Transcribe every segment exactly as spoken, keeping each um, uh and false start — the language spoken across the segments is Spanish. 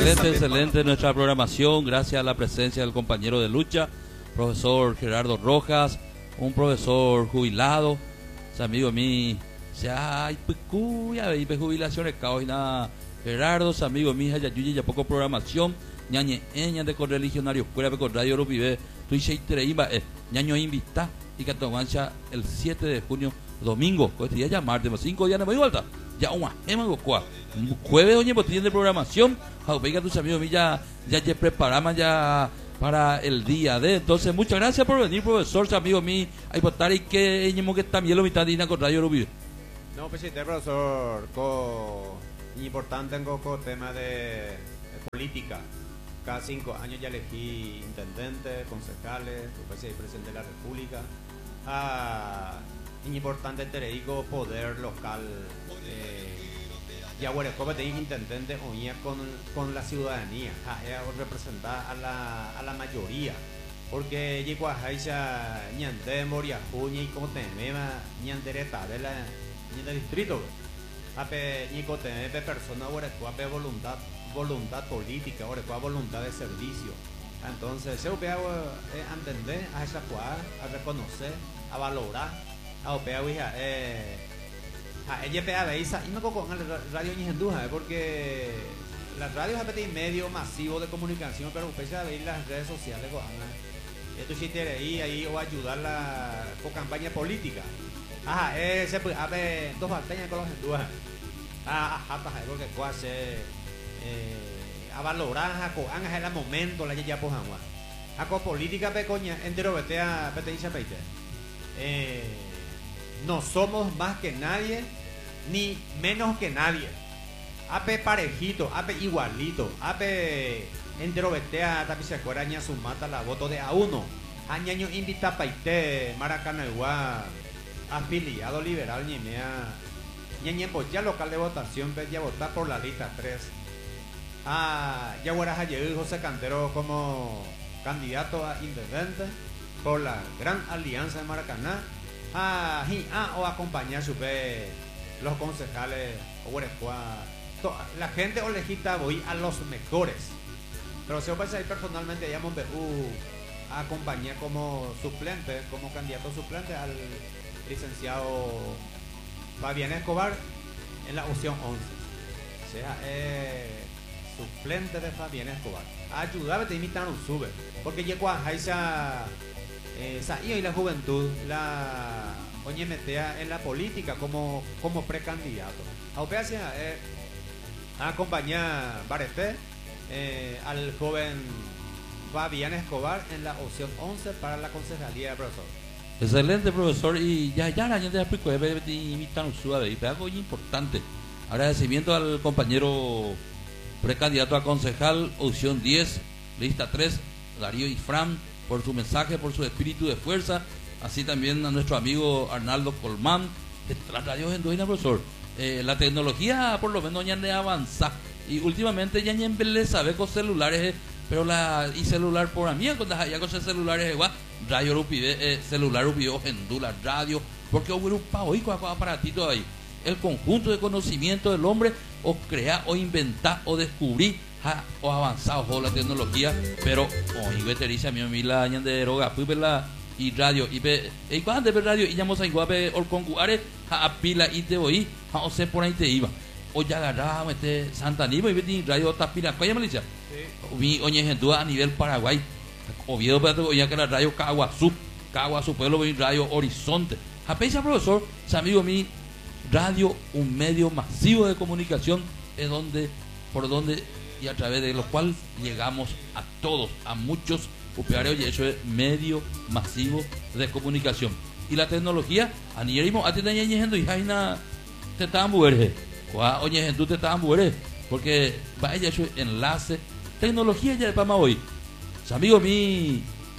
Excelente, excelente nuestra programación, gracias a la presencia del compañero de lucha, profesor Gerardo Rojas, un profesor jubilado, ese amigo mío, se hay picuya y jubilaciones caos y nada. Gerardo, ese amigo mío, ya yuyi ya poco programación, ñañe ña de con religionario, fuera con radio lo vive, tu y treima, ñaño invita y que tomancha el siete de junio, domingo, este día ya martes, cinco días no me vuelta. Ya un jueves oye pues tiene programación venga tus amigos míos ya ya ya preparamos ya para el día de entonces muchas gracias por venir profesor amigo mío hay votar y que que también lo mitad de con radio Rubio no pues sí profesor co importante en co tema de, de política cada cinco años ya elegí intendentes concejales pues presidente de la república ah, importante te digo poder local eh, ya bueno como te dije intendente unía con con la ciudadanía a representar a la a la mayoría porque llegó a Haisha ñande moria juña y como te mema ñandereta de la ñande distrito ape ni cote de persona ahora cuape voluntad voluntad política ahora cua voluntad de servicio entonces se opea a entender a esa cua a reconocer a valorar a opea wija eh a ella pea veisa y no con el radio ni henduja porque las radios a pedir medio masivo de comunicación pero usted a ver las redes sociales con esto sí tiene ahí ahí o ayudar la con campaña política ajá ese pues a ver dos batallas con los henduja ah hasta porque cuase eh a valorar a co anga el momento la ya pues agua a co política pecoña entero vete a petencia peite eh no somos más que nadie, ni menos que nadie. Ape parejito, ape igualito, ape entero vetea, tapi se acuerda ña su mata la voto de a uno. Añaño invita paite, Maracanagua, afiliado liberal ni mea. Ñañe ya local de votación, ya votar por la lista tres. Ah, ya guaras ayer José Cantero como candidato a intendente por la gran alianza de Maracaná. Ah, ah, o acompañar su ve los concejales o la gente o lejita voy a los mejores pero si yo pensé ahí personalmente llamo uh, a acompañar como suplente como candidato suplente al licenciado Fabián Escobar en la opción once o sea eh, suplente de Fabián Escobar ayudar a te imitar un sube porque llegó a esa esa y la juventud la oye metea en la política como como precandidato a eh, acompañar Barete eh, al joven Fabián Escobar en la opción once para la concejalía de profesor. Excelente profesor y ya ya la gente explicó imitan suave y algo importante agradecimiento al compañero precandidato a concejal opción diez lista tres Darío Ifram por su mensaje, por su espíritu de fuerza, así también a nuestro amigo Arnaldo Colmán, la radio endoína, profesor. Eh, la tecnología por lo menos ya ne avanza y últimamente ya ni en sabe con celulares, pero la y celular por mí cuando ya con celulares igual, radio rupide, eh, celular rupide, endula, radio, porque hubo un pavo y con aparatito ahí. El conjunto de conocimiento del hombre o crea o inventar o descubrir ha, o avanzado con la tecnología pero hoy oh, veteriza mi mi la año de droga fui la y radio y ve y cuando de radio y llamamos a iguape or concuare a pila y te voy a o se por ahí te iba o ya agarraba este Santa Aníbal y ve radio tapila coya malicia mi oñe gente a nivel Paraguay Oviedo pero ya que la radio Caguazú Caguazú pueblo ve radio Horizonte a pesar profesor amigo mi radio un medio masivo de comunicación es donde por donde y a través de lo cual llegamos a todos, a muchos usuarios y eso es medio masivo de comunicación. Y la tecnología, a nivel mismo, a ti te yendo y jaina te estaban mujeres, oye, gente te estaban mujeres, porque vaya eso enlace, tecnología ya de Pama hoy. Amigo mi,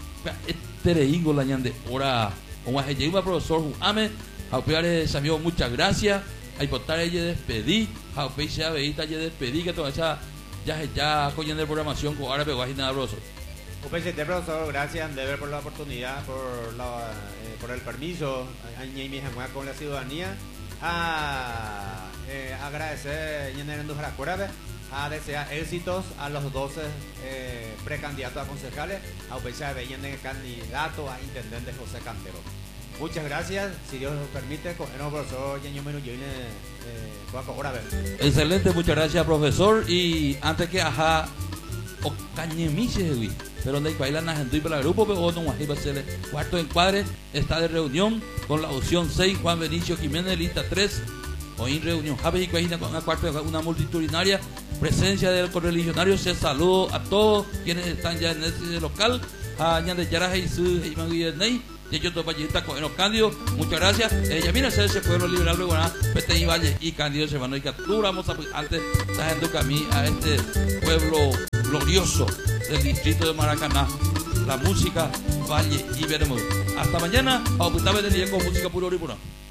este reingo la ñande, ahora, como es el profesor Ame, a usuarios, amigo, muchas gracias, a importar ella despedir, a usuarios, a veita ella despedir, que toda esa ya ya cogiendo de programación con árabe guajina broso. Upesete profesor, gracias Deber por la oportunidad, por la eh, por el permiso, añe mi jamás con la ciudadanía. A eh, agradecer ñeneren dos jaracorabe a desear éxitos a los doce eh, precandidatos a concejales, a pesar de que el candidato a intendente José Cantero. Muchas gracias, si Dios nos permite, con el profesor Yeño Menú Yine, ahora ver. Excelente, muchas gracias, profesor. Y antes que ajá, o cañemiche, pero donde bailan la gente para el grupo, pero no va a ser cuarto encuadre, está de reunión con la opción seis, Juan Benicio Jiménez, lista tres. Hoy en reunión, Javi y Cuajina con una cuarta, una multitudinaria presencia del correligionario. Se saludo a todos quienes están ya en ese local. A Ñande Yara y su Iman Guillerney. Y yo topa está con los Cándido. Muchas gracias. Ella viene a ser ese pueblo liberal luego a Petén y Valle y Cándido se van a captura. Vamos a antes trayendo camino a este pueblo glorioso del distrito de Maracaná. La música, Valle y Bermud. Hasta mañana. A Oputá con música puro y pura.